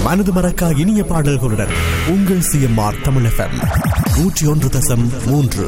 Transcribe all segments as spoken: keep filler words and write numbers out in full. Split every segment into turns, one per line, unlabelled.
மனது மறக்கா இனிய பாடல்களுடன் உங்கள் சிஎம்ஆர் தமிழ் எஃப்எம் நூற்றி ஒன்று தசம் மூன்று.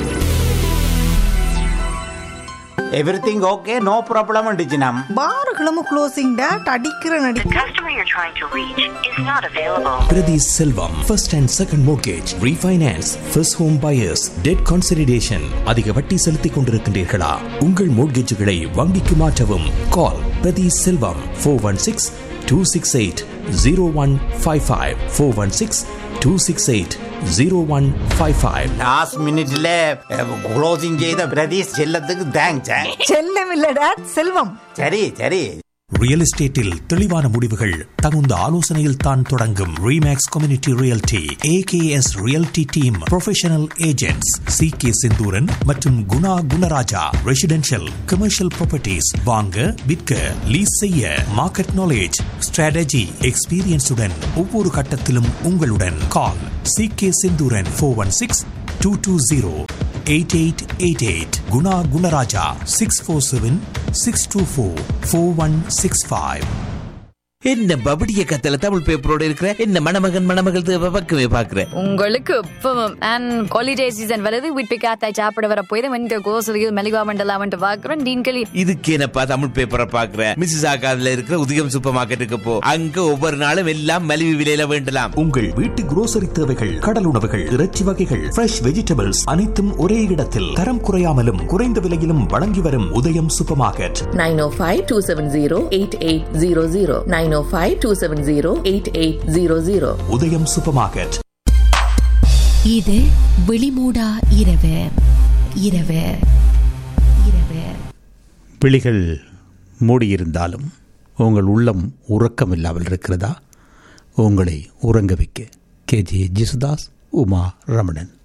Everything okay, no problem டிஜினம்.
பார் கிளம்பு க்ளோசிங் டேட் அடிக்கிற நடி.
The customer you're trying to reach is not available.
Priti Selvam, first and second mortgage, refinance, first home buyers, debt consolidation. அதிக வட்டி செலுத்திக் கொண்டிருக்கின்றீர்களா? உங்கள் மோட்கேஜுகளை வங்கிக்கு மாற்றவும். கால் Priti Selvam four one six, two six eight, zero one five five four one six, two six eight, zero one five five.
Last மினிட்ல closing செய்த பிரதீஷ் செல்லத்துக்கு thanks.
செல்லம் இல்ல டேட் செல்வம்.
சரி சரி.
ரியல் எஸ்டேட்டில் தெளிவான முடிவுகள் தகுந்த ஆலோசனையில் தான் தொடங்கும். Remakes community realty AKS realty team professional agents C K Senthuran மற்றும் Guna Gunaraja. Residential commercial properties வாங்க விற்க லீஸ் செய்ய மார்க்கெட் நாலேஜ் ஸ்ட்ராட்டஜி எக்ஸ்பீரியன்ஸுடன் ஒவ்வொரு கட்டத்திலும் உங்களுடன். கால் C K Senthuran four one six two two zero eight eight eight eight. Guna Gunaraja six four seven, six two four, four one six five.
என்ன பபடிய கத்தல தமிழ் பேப்பரோட இருக்கிற என்ன மணமகன் மணமகள் பக்கமே பாக்குற
உங்களுக்கு இப்பவும் அண்ட் ஹாலிடே சீசன் வருது வீட்டு காத்தாய் சாப்பிட வர போய் வந்து கோசலியில் மெலிவா மண்டலாம் வந்து பாக்குறேன் டீன்களி
இதுக்கு என்னப்பா தமிழ் பேப்பரை பாக்குற மிஸ்ஸஸ் ஆகாதுல இருக்கிற உதயம் சூப்பர் மார்க்கெட்டுக்கு போ. அங்க ஒவ்வொரு நாளும் எல்லாம் மலிவு விலையில வேண்டலாம்.
உங்கள் வீட்டு குரோசரி தேவைகள் கடல் உணவுகள் இறைச்சி வகைகள் ஃப்ரெஷ் வெஜிடபிள்ஸ் அனைத்தும் ஒரே இடத்தில் தரம் குறையாமலும் குறைந்த விலையிலும் வழங்கி வரும் உதயம் super market.
nine oh five, two seven zero, eight eight zero zero nine oh five, two seven zero, eight eight zero zero.
உதயம் சூப்பர் மார்க்கெட்.
இது வெளிமூடா இரவு இரவு இரவு.
விழிகள் மூடியிருந்தாலும் உங்கள் உள்ளம் உறக்கமில்லாமல் இருக்கிறதா? உங்களை உறங்க வைக்க கே ஜே ஜேசுதாஸ், உமா ரமணன்.